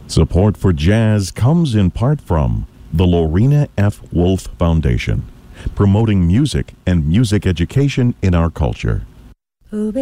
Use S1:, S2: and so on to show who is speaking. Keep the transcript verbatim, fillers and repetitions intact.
S1: Support for jazz comes in part from the Lorena F. Wolf Foundation, promoting music and music education in our culture.
S2: Oh,